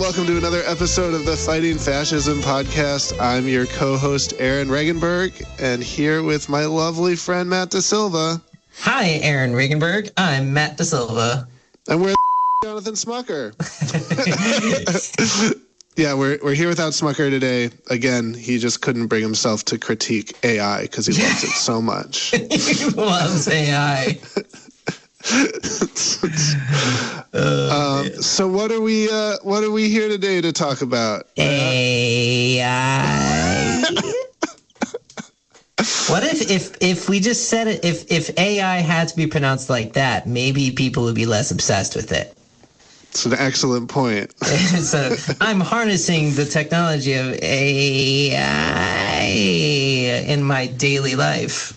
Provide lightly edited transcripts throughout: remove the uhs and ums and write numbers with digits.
welcome to another episode of the Fighting Fascism podcast. I'm your co-host, Aaron Regenberg, and here with my lovely friend, Matt DeSilva. Hi, Aaron Regenberg. I'm Matt DeSilva. And we're Jonathan Smucker. Yeah, we're here without Smucker today. Again, he just couldn't bring himself to critique AI because he loves it so much. He loves AI. So what are we here today to talk about? AI. What if we just said it, if AI had to be pronounced like that, maybe people would be less obsessed with it. It's an excellent point. So I'm harnessing the technology of AI in my daily life.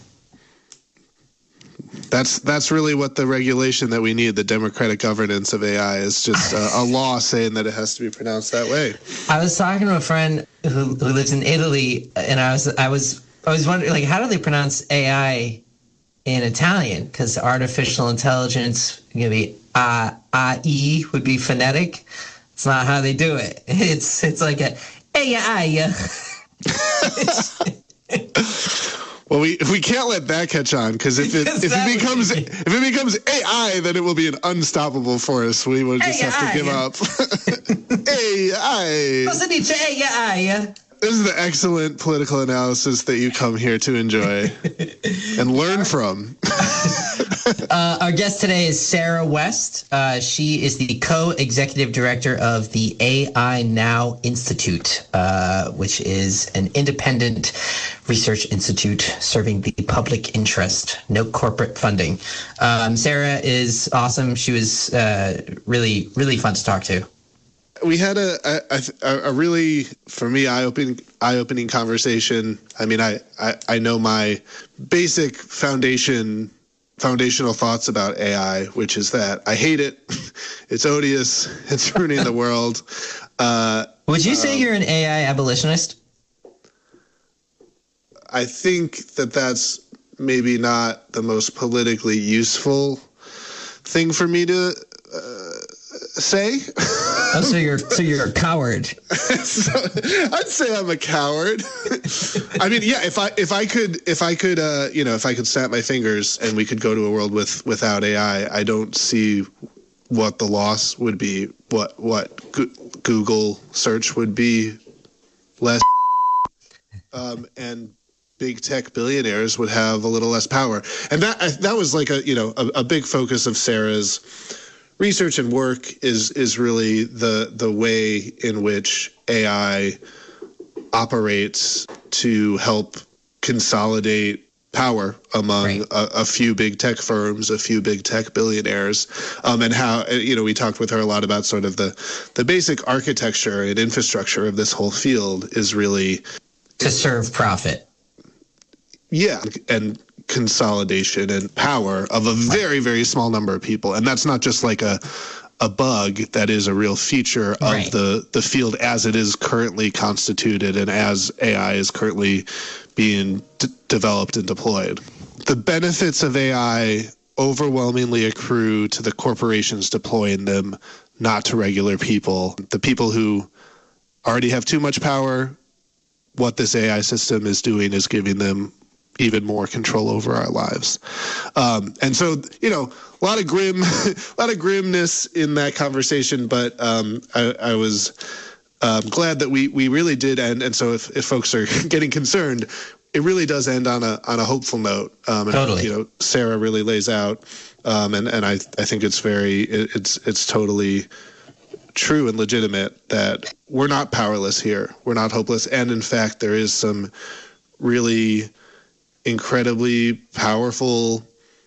That's really what the regulation that we need, the democratic governance of AI, is just a law saying that it has to be pronounced that way. I was talking to a friend who lives in Italy, and I was wondering, like, how do they pronounce AI in Italian? Because artificial intelligence, be AI would be phonetic. It's not how they do it. It's like a AI. Well, we can't let that catch on, because if it becomes AI, then it will be an unstoppable force. We will just have to give up. AI. Cosa dice AI? This is the excellent political analysis that you come here to enjoy and learn from. Our guest today is Sarah West. She is the co-executive director of the AI Now Institute, which is an independent research institute serving the public interest, no corporate funding. Sarah is awesome. She was really, really fun to talk to. We had a really, for me, eye-opening conversation. I mean, I know my basic foundational thoughts about AI, which is that I hate it. It's odious. It's ruining the world. Would you say you're an AI abolitionist? I think that's maybe not the most politically useful thing for me to say. Oh, so you're a coward. So, I'd say I'm a coward. I mean, yeah, if I could snap my fingers and we could go to a world without AI, I don't see what the loss would be. What Google search would be less, and big tech billionaires would have a little less power. And that was like a big focus of Sarah's research and work is really the way in which AI operates to help consolidate power among a few big tech firms, a few big tech billionaires, and how, we talked with her a lot about sort of the basic architecture and infrastructure of this whole field is really to serve profit. Yeah, and consolidation and power of a very, very small number of people. And that's not just like a bug. That is a real feature of the field as it is currently constituted and as AI is currently being developed and deployed. The benefits of AI overwhelmingly accrue to the corporations deploying them, not to regular people. The people who already have too much power, what this AI system is doing is giving them even more control over our lives. And so, a lot of grimness in that conversation, but I was glad that we really did end. And so if folks are getting concerned, it really does end on a hopeful note. Totally. And, Sarah really lays out, and I think it's totally true and legitimate that we're not powerless here. We're not hopeless. And in fact, there is some really incredibly powerful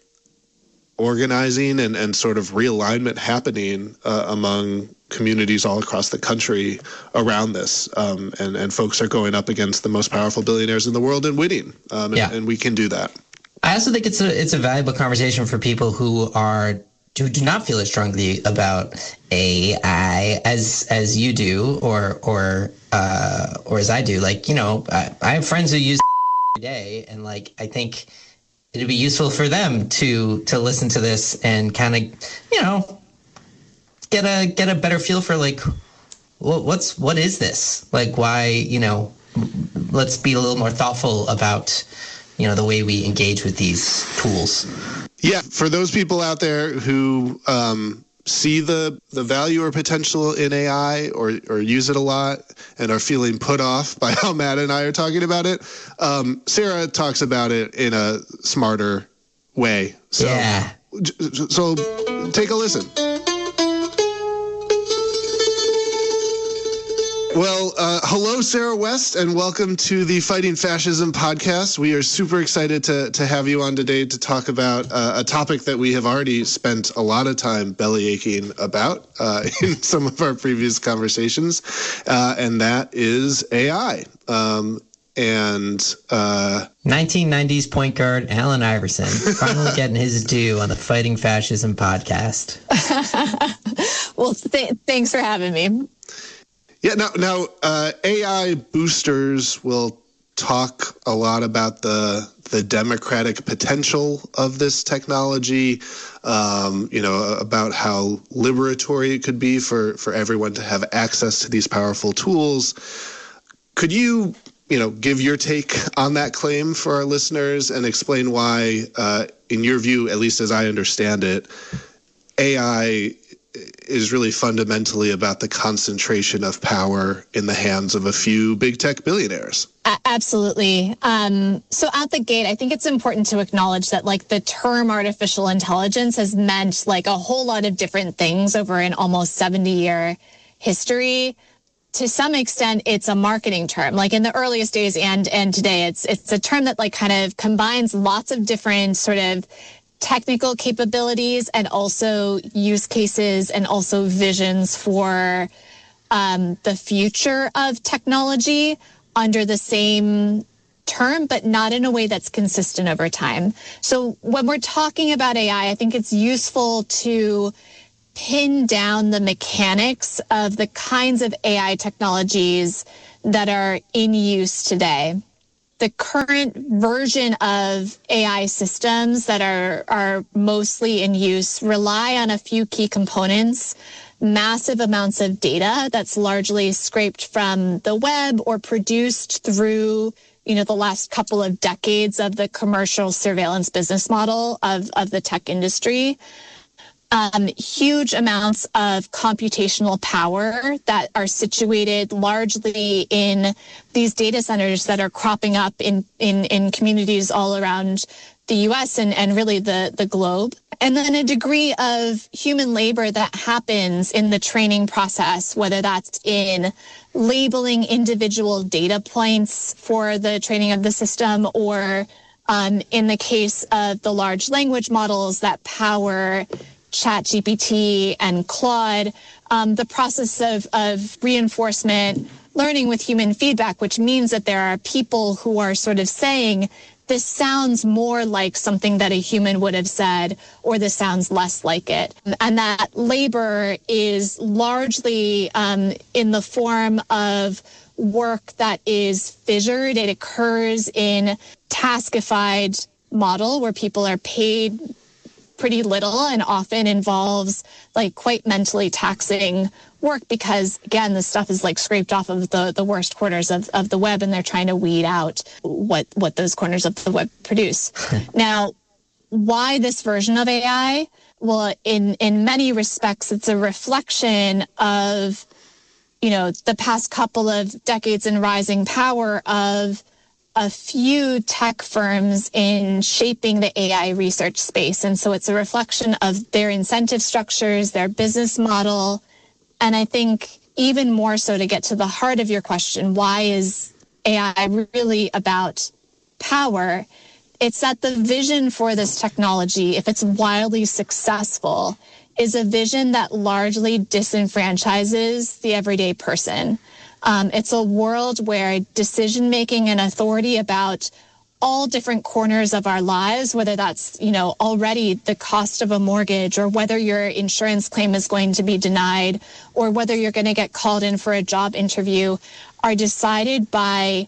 organizing and sort of realignment happening among communities all across the country around this. And folks are going up against the most powerful billionaires in the world and winning. And we can do that. I also think it's a valuable conversation for people who do not feel as strongly about AI as you do or as I do. Like, I have friends who use every day, and like I think it'd be useful for them to listen to this and kind of get a better feel for like what is this? Like, why, let's be a little more thoughtful about, the way we engage with these tools. Yeah, for those people out there who see the value or potential in AI or use it a lot and are feeling put off by how Matt and I are talking about it, Sarah talks about it in a smarter way. So, yeah. So take a listen. Well, hello, Sarah West, and welcome to the Fighting Fascism podcast. We are super excited to have you on today to talk about a topic that we have already spent a lot of time belly aching about in some of our previous conversations, and that is AI. 1990s point guard Allen Iverson finally getting his due on the Fighting Fascism podcast. Well, thanks for having me. Yeah, now AI boosters will talk a lot about the democratic potential of this technology, about how liberatory it could be for everyone to have access to these powerful tools. Could you, give your take on that claim for our listeners and explain why, in your view, at least as I understand it, AI is really fundamentally about the concentration of power in the hands of a few big tech billionaires? Absolutely. So out the gate, I think it's important to acknowledge that the term artificial intelligence has meant a whole lot of different things over an almost 70-year history. To some extent, it's a marketing term. In the earliest days and today, it's a term that kind of combines lots of different sort of technical capabilities and also use cases and also visions for the future of technology under the same term, but not in a way that's consistent over time. So when we're talking about AI, I think it's useful to pin down the mechanics of the kinds of AI technologies that are in use today. The current version of AI systems that are mostly in use rely on a few key components, massive amounts of data that's largely scraped from the web or produced through, the last couple of decades of the commercial surveillance business model of the tech industry. Huge amounts of computational power that are situated largely in these data centers that are cropping up in communities all around the U.S. and really the globe. And then a degree of human labor that happens in the training process, whether that's in labeling individual data points for the training of the system or in the case of the large language models that power ChatGPT and Claude, the process of reinforcement learning with human feedback, which means that there are people who are sort of saying, this sounds more like something that a human would have said, or this sounds less like it. And that labor is largely in the form of work that is fissured. It occurs in taskified model where people are paid pretty little and often involves quite mentally taxing work because, again, the stuff is scraped off of the worst corners of the web and they're trying to weed out what those corners of the web produce. Now, why this version of AI? Well, in many respects, it's a reflection of, the past couple of decades in rising power of a few tech firms in shaping the AI research space. And so it's a reflection of their incentive structures, their business model. And I think even more so to get to the heart of your question, why is AI really about power? It's that the vision for this technology, if it's wildly successful, is a vision that largely disenfranchises the everyday person. It's a world where decision-making and authority about all different corners of our lives, whether that's, already the cost of a mortgage or whether your insurance claim is going to be denied or whether you're going to get called in for a job interview, are decided by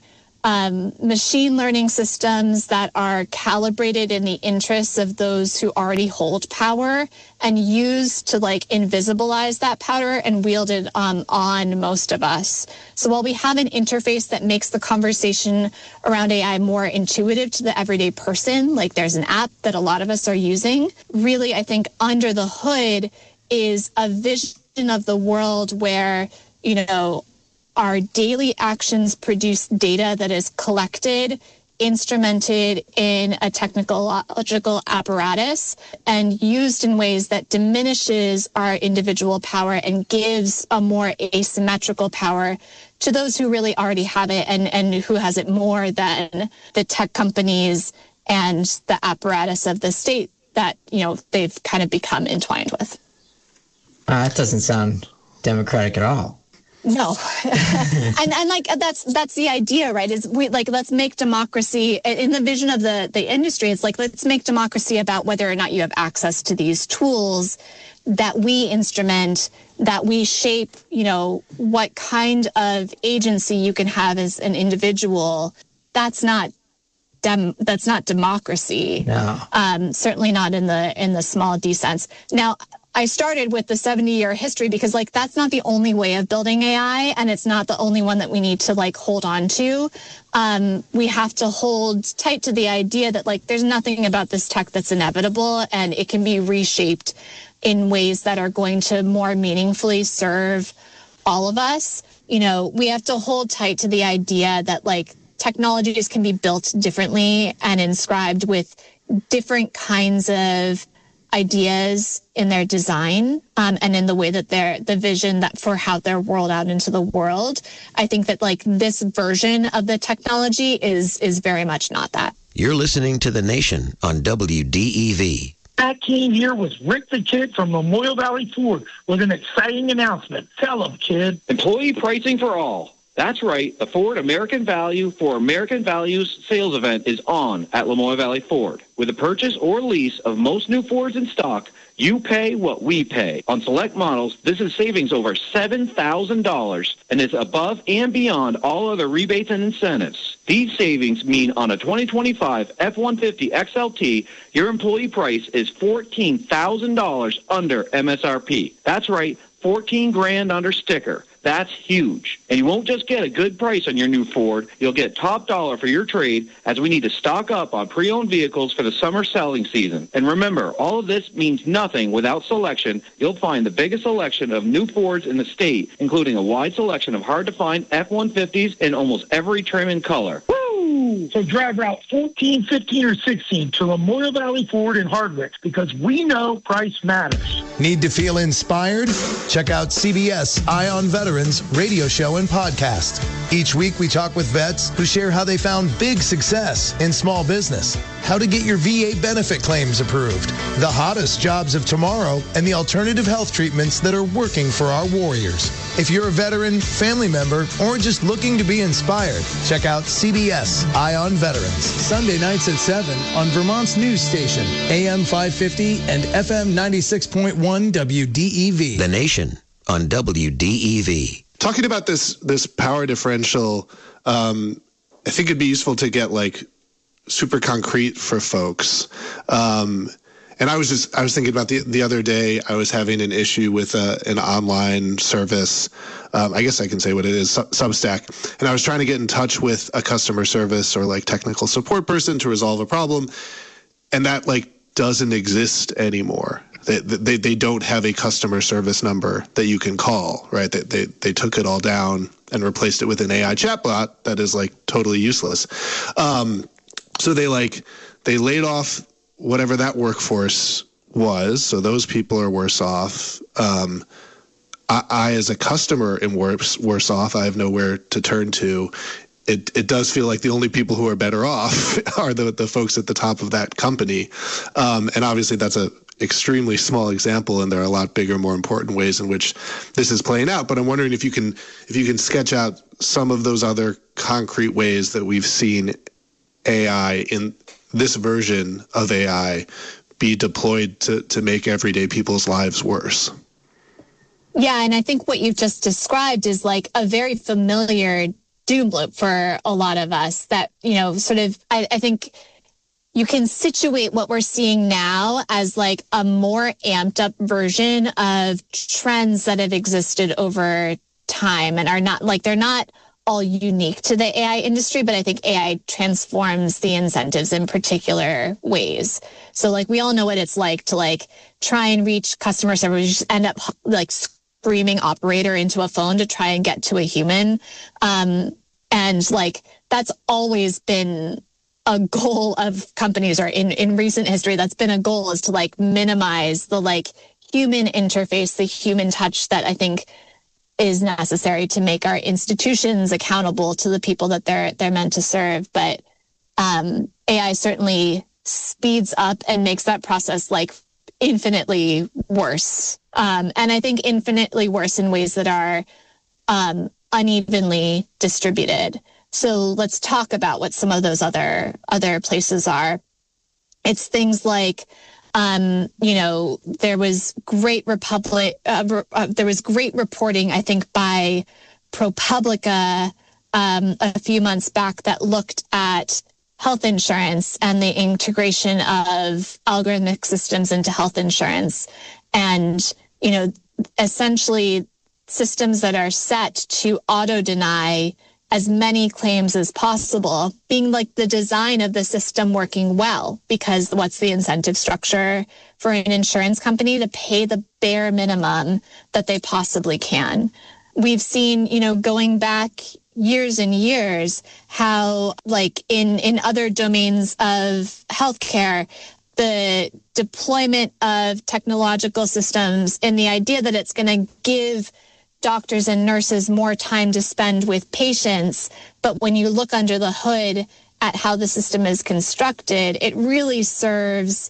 machine learning systems that are calibrated in the interests of those who already hold power and used to like invisibilize that power and wield it on most of us. So while we have an interface that makes the conversation around AI more intuitive to the everyday person, like there's an app that a lot of us are using, really I think under the hood is a vision of the world where, you know, our daily actions produce data that is collected, instrumented in a technological apparatus, and used in ways that diminishes our individual power and gives a more asymmetrical power to those who really already have it and who has it more than the tech companies and the apparatus of the state that, you know, they've kind of become entwined with. That doesn't sound democratic at all. No. and like that's the idea, right? Is we like let's make democracy in the vision of the industry. It's like let's make democracy about whether or not you have access to these tools that we instrument, that we shape, you know, what kind of agency you can have as an individual. That's not democracy. No. Certainly not in the small d sense. Now, I started with the 70-year history because like that's not the only way of building AI, and it's not the only one that we need to like hold on to. We have to hold tight to the idea that like there's nothing about this tech that's inevitable, and it can be reshaped in ways that are going to more meaningfully serve all of us. You know, we have to hold tight to the idea that like technologies can be built differently and inscribed with different kinds of ideas in their design and in the way that the vision that for how they're rolled out into the world. I think that like this version of the technology is very much not that. You're listening to The Nation on WDEV. Back King here with Rick the Kid from Memorial Valley Ford with an exciting announcement. Tell him, kid. Employee pricing for all. That's right. The Ford American Value for American Values sales event is on at Lamoille Valley Ford. With a purchase or lease of most new Fords in stock, you pay what we pay. On select models, this is savings over $7,000 and is above and beyond all other rebates and incentives. These savings mean on a 2025 F-150 XLT, your employee price is $14,000 under MSRP. That's right, $14,000 under sticker. That's huge. And you won't just get a good price on your new Ford. You'll get top dollar for your trade as we need to stock up on pre-owned vehicles for the summer selling season. And remember, all of this means nothing without selection. You'll find the biggest selection of new Fords in the state, including a wide selection of hard-to-find F-150s in almost every trim and color. Woo! So drive Route 14, 15, or 16 to Memorial Valley Ford in Hardwick because we know price matters. Need to feel inspired? Check out CBS Eye on Veterans radio show and podcast. Each week we talk with vets who share how they found big success in small business, how to get your VA benefit claims approved, the hottest jobs of tomorrow, and the alternative health treatments that are working for our warriors. If you're a veteran, family member, or just looking to be inspired, check out CBS Eye on Veterans, Sunday nights at 7 on Vermont's news station, AM 550 and FM 96.1 WDEV. The Nation on WDEV. Talking about this power differential, I think it'd be useful to get like super concrete for folks. And I was thinking about the other day, I was having an issue with an online service. I guess I can say what it is, Substack. And I was trying to get in touch with a customer service or like technical support person to resolve a problem. And that like doesn't exist anymore. They don't have a customer service number that you can call, right? They took it all down and replaced it with an AI chatbot that is like totally useless. So they laid off whatever that workforce was. So those people are worse off. I as a customer am worse off. I have nowhere to turn to. It does feel like the only people who are better off are the folks at the top of that company. And obviously that's a extremely small example, and there are a lot bigger, more important ways in which this is playing out. But I'm wondering if you can sketch out some of those other concrete ways that we've seen AI in this version of AI be deployed to make everyday people's lives worse. Yeah, and I think what you've just described is like a very familiar doom loop for a lot of us that, sort of, I think you can situate what we're seeing now as like a more amped up version of trends that have existed over time and are not like, they're not all unique to the AI industry, but I think AI transforms the incentives in particular ways. So like we all know what it's like to like try and reach customer service. You just end up like screaming operator into a phone to try and get to a human. And like that's always been a goal of companies, or in recent history, that's been a goal, is to like minimize the like human interface, the human touch that I think is necessary to make our institutions accountable to the people that they're meant to serve. But AI certainly speeds up and makes that process like infinitely worse. And I think infinitely worse in ways that are unevenly distributed. So let's talk about what some of those other places are. It's things like, there was great reporting, I think, by ProPublica a few months back that looked at health insurance and the integration of algorithmic systems into health insurance. And, essentially systems that are set to auto-deny as many claims as possible, being like the design of the system working well, because what's the incentive structure for an insurance company to pay the bare minimum that they possibly can? We've seen, going back years and years, how like in other domains of healthcare, the deployment of technological systems and the idea that it's going to give doctors and nurses more time to spend with patients. But when you look under the hood at how the system is constructed, it really serves,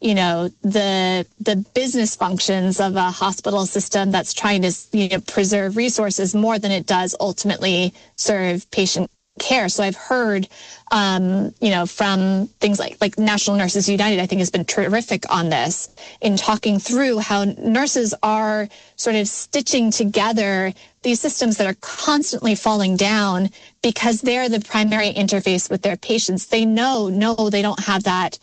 the business functions of a hospital system that's trying to, preserve resources more than it does ultimately serve patient care. So I've heard, from things like National Nurses United, I think has been terrific on this in talking through how nurses are sort of stitching together these systems that are constantly falling down because they're the primary interface with their patients. They know, no, they don't have that,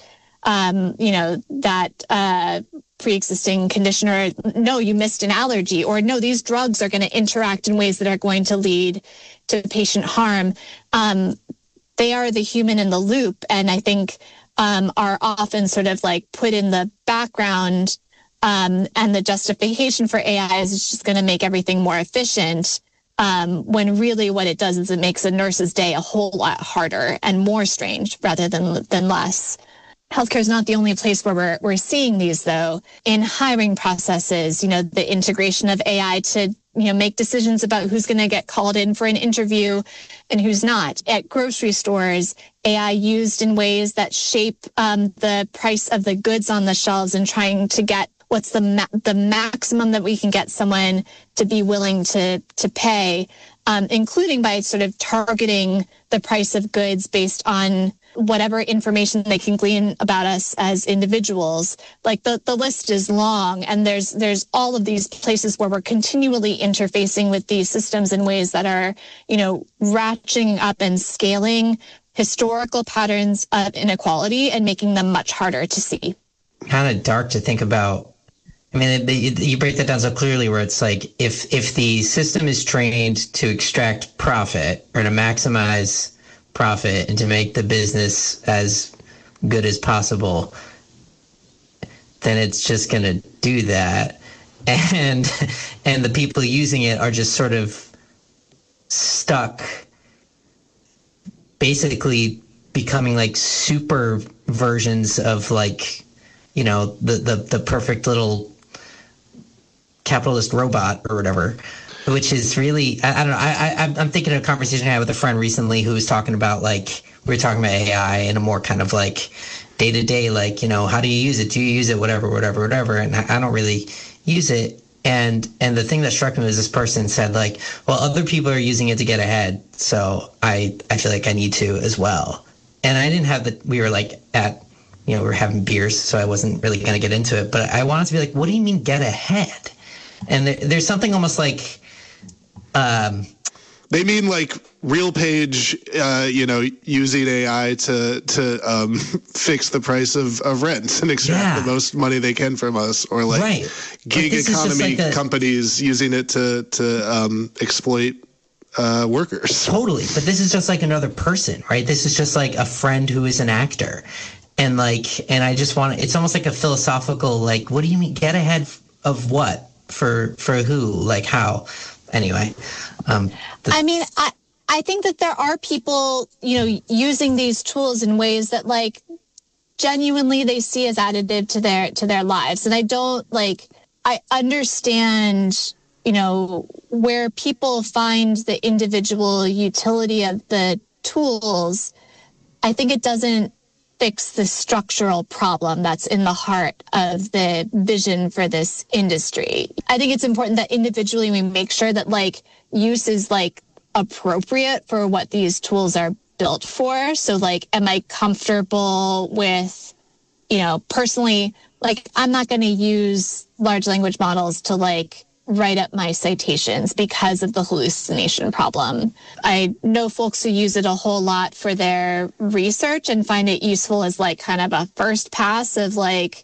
pre-existing condition, or no, you missed an allergy, or no, these drugs are going to interact in ways that are going to lead to patient harm. They are the human in the loop, and I think are often sort of like put in the background, and the justification for AI is it's just going to make everything more efficient, when really what it does is it makes a nurse's day a whole lot harder and more strange rather than less. Healthcare is not the only place where we're seeing these, though. In hiring processes, the integration of AI to make decisions about who's going to get called in for an interview and who's not. At grocery stores, AI used in ways that shape the price of the goods on the shelves and trying to get what's the maximum that we can get someone to be willing to pay, including by sort of targeting the price of goods based on whatever information they can glean about us as individuals. Like the list is long, and there's all of these places where we're continually interfacing with these systems in ways that are, ratcheting up and scaling historical patterns of inequality and making them much harder to see. Kind of dark to think about. I mean, you break that down so clearly, where it's like if the system is trained to extract profit or to maximize profit and to make the business as good as possible, then it's just going to do that. And the people using it are just sort of stuck basically becoming like super versions of like, the perfect little capitalist robot or whatever. Which is really, I don't know, I'm thinking of a conversation I had with a friend recently who was talking about, like, we were talking about AI in a more kind of like day-to-day, like, how do you use it? Do you use it? Whatever. And I don't really use it. And the thing that struck me was this person said, like, well, other people are using it to get ahead, so I feel like I need to as well. And I didn't have we were like we were having beers, so I wasn't really going to get into it. But I wanted to be like, what do you mean get ahead? And there's something almost like, They mean like RealPage, using AI to fix the price of rent and extract the most money they can from us, or like gig economy companies using it to exploit workers. Totally. But this is just like another person, right? This is just like a friend who is an actor. And I just want to, it's almost like a philosophical, like, what do you mean? Get ahead of what? For who? Like how? Anyway. I think that there are people, using these tools in ways that like genuinely they see as additive to their lives. And I don't I understand, where people find the individual utility of the tools. I think it doesn't fix the structural problem that's in the heart of the vision for this industry. I think it's important that individually we make sure that use is appropriate for what these tools are built for. So am I comfortable with, personally, I'm not going to use large language models to write up my citations because of the hallucination problem. I know folks who use it a whole lot for their research and find it useful as kind of a first pass of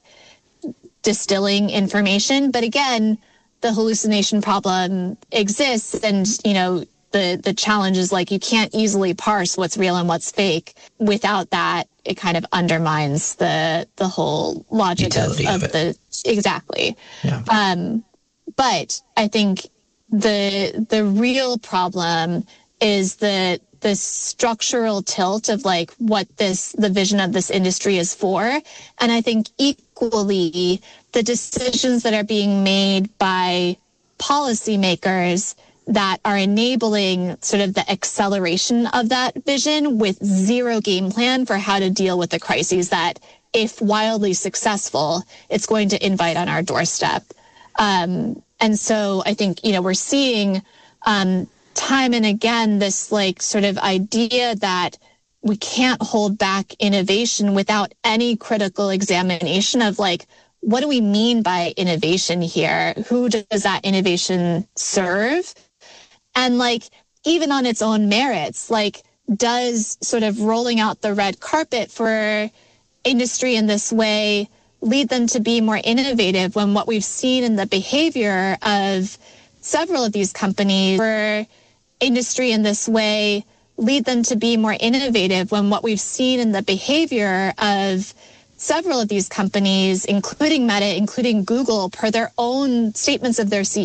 distilling information. But again, the hallucination problem exists, and the challenge is you can't easily parse what's real and what's fake. Without that, it kind of undermines the whole logic of the exactly. Yeah. But I think the real problem is the structural tilt of what the vision of this industry is for. And I think equally the decisions that are being made by policymakers that are enabling sort of the acceleration of that vision with zero game plan for how to deal with the crises that, if wildly successful, it's going to invite on our doorstep. And so I think, we're seeing time and again this sort of idea that we can't hold back innovation without any critical examination of what do we mean by innovation here? Who does that innovation serve? And even on its own merits, does sort of rolling out the red carpet for industry in this way lead them to be more innovative, when what we've seen in the behavior of several of these companies for industry in this way lead them to be more innovative, when what we've seen in the behavior of several of these companies, including Meta, including Google, per their own statements of their